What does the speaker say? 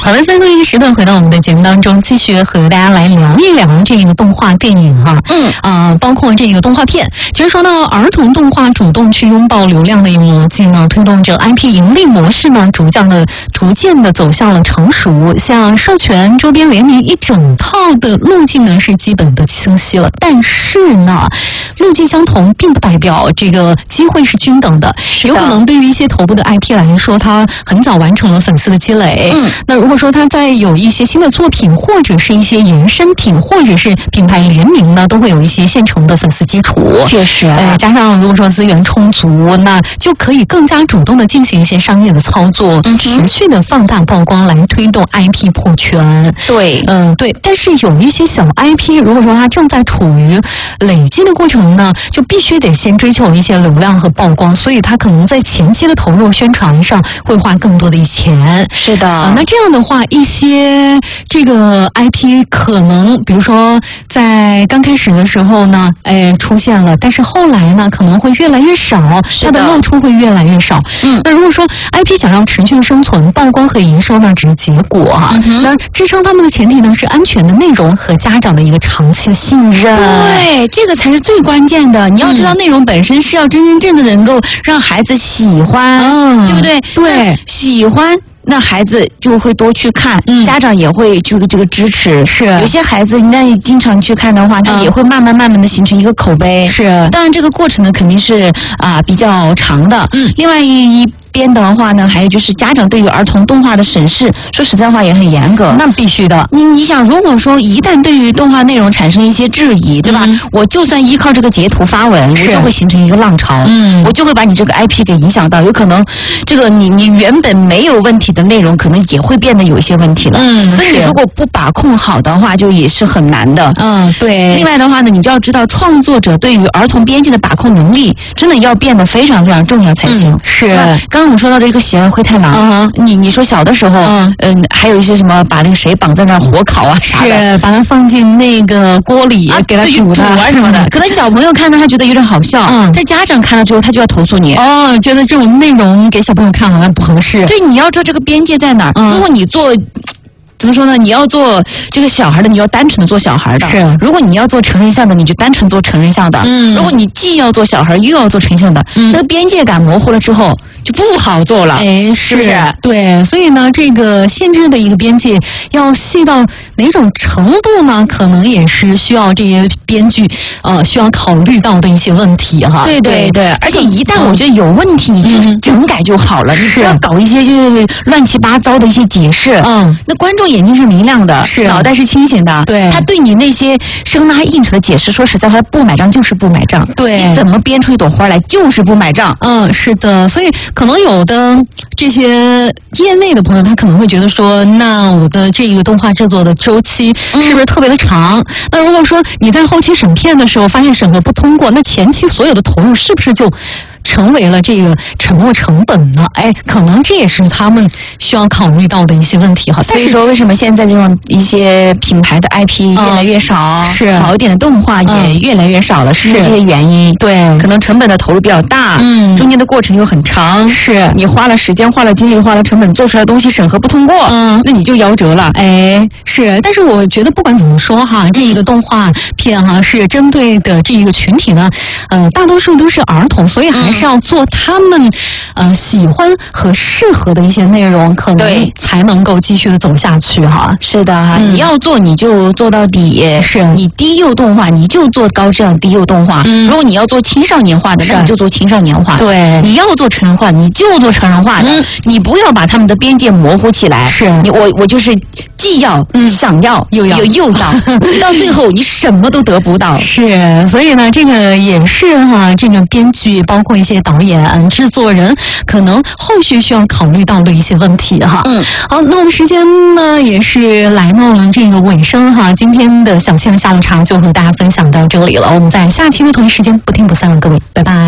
好的，最后一个时段回到我们的节目当中，继续和大家来聊一聊这个动画电影哈。包括这个动画片。其实说到儿童动画主动去拥抱流量的一个逻辑呢，推动着 IP 盈利模式呢，逐渐的走向了成熟。像授权、周边联名一整套的路径呢，是基本的清晰了。但是呢，路径相同并不代表这个机会是均等的。有可能对于一些头部的 IP 来说，它很早完成了粉丝的积累。那如果说它在有一些新的作品，或者是一些衍生品，或者是品牌联名呢，都会有一些现成的粉丝基础。 确实， 加上如果说资源充足，那就可以更加主动的进行一些商业的操作，持续的放大曝光来推动 IP 破圈。 对， 对。但是有一些小 IP， 如果说它正在处于累积的过程呢，就必须得先追求一些流量和曝光，所以它可能在前期的投入宣传上会花更多的钱。 是的， 那这样的话，一些这个 IP 可能，比如说在刚开始的时候呢，出现了，但是后来呢，可能会越来越少，它的露出会越来越少。那如果说 IP 想要持续的生存，曝光和营收呢只是结果啊。那支撑他们的前提呢是安全的内容和家长的一个长期的信任。 对，这个才是最关键的。你要知道，内容本身是要真真正正的能够让孩子喜欢，对不对？ 对， 喜欢。那孩子就会多去看，家长也会这个支持。是，有些孩子那你经常去看的话，他也会慢慢的形成一个口碑。 是， 当然这个过程呢肯定是比较长的。另外一边的话呢，还有就是家长对于儿童动画的审视，说实在话也很严格。 那必须的。 你想，如果说一旦对于动画内容产生一些质疑，对吧？我就算依靠这个截图发文，我就会形成一个浪潮。我就会把你这个 IP 给影响到，有可能这个你原本没有问题的内容，可能也会变得有一些问题了。所以你如果不把控好的话，就也是很难的。 对。 另外的话呢，你就要知道创作者对于儿童边界的把控能力，真的要变得非常非常重要才行。 是。 刚刚我们说到这个喜爱灰太狼，你说小的时候，还有一些什么把那个谁绑在那火烤啊啥的， 是把它放进那个锅里给它煮啊什么的。可能小朋友看到他觉得有点好笑，但家长看了之后他就要投诉你。 觉得这种内容给小朋友看好像不合适。 对，你要知道这个边界在哪儿。如果你做怎么说呢？你要做这个小孩的，你要单纯的做小孩的。 是。 如果你要做成人像的，你就单纯做成人像的。如果你既要做小孩又要做成人像的，那个边界感模糊了之后就不好做了。是不是？ 对，所以呢，这个限制的一个边界要细到哪种程度呢？可能也是需要这些编剧需要考虑到的一些问题哈。 对，而且一旦我觉得有问题，你就整改就好了，你不要搞一些就是乱七八糟的一些解释。那观众眼睛是明亮的，脑袋是清醒的。 对， 他对你那些生拉硬扯的解释，说实在话，不买账就是不买账。 对， 你怎么编出一朵花来，就是不买账。 是的，所以可能有的这些业内的朋友，他可能会觉得说，那我的这个动画制作的周期是不是特别的长？那如果说你在后期审片的时候发现审核不通过，那前期所有的投入是不是就成为了这个沉没成本呢？可能这也是他们需要考虑到的一些问题哈。 所以说，为什么现在这种一些品牌的 IP 越来越少， 是好一点的动画也越来越少了，是这些原因。 对， 可能成本的投入比较大，中间的过程又很长， 是你花了时间、花了精力、花了成本做出来的东西审核不通过，那你就夭折了。 是，但是我觉得不管怎么说哈，这一个动画片哈是针对的这一个群体呢，大多数都是儿童，所以还是要做他们喜欢和适合的一些内容，可能才能够继续的走下去哈。 是的哈，你要做你就做到底。 是你低幼动画，你就做高质量低幼动画。如果你要做青少年化的，那你就做青少年化。 对， 你要做成人化，你就做成人化的。你不要把他们的边界模糊起来。 是我就是既要想要又要，你到最后你什么都得不到。 是，所以呢，这个也是哈，这个编剧包括一些导演、制作人，可能后续需要考虑到的一些问题哈。好，那我们时间呢也是来到了这个尾声哈。今天的小倩下午茶就和大家分享到这里了，我们在下期的同一时间不听不散了，各位，拜拜。